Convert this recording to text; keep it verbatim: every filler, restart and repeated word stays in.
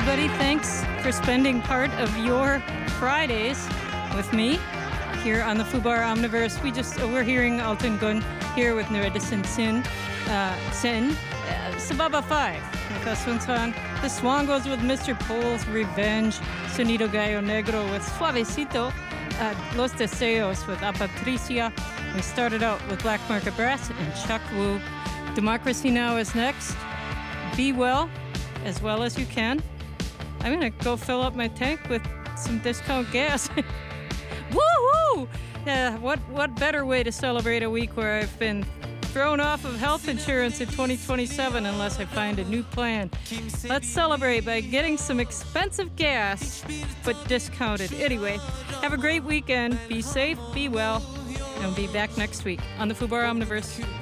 everybody. Thanks for spending part of your Fridays with me here on the Fubar Omniverse. We just, uh, we're hearing Alton Gun here with Nureddison Sin, uh, Sin, uh, Sababa five. The swan goes with Mister Pole's Revenge, Sonido Gallo Negro with Suavecito, uh, Los Deseos with A Patricia. We started out with Black Market Brass and Chuck Wu. Democracy Now! Is next. Be well, as well as you can. I'm going to go fill up my tank with some discount gas. Woo-hoo! Yeah, what, what better way to celebrate a week where I've been thrown off of health insurance in twenty twenty-seven unless I find a new plan. Let's celebrate by getting some expensive gas, but discounted. Anyway, have a great weekend. Be safe, be well, and we'll be back next week on the Fubar Omniverse.